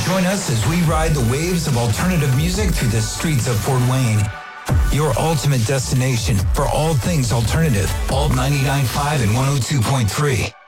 Join us as we ride the waves of alternative music through the streets of Fort Wayne. Your ultimate destination for all things alternative. Alt 99.5 and 102.3.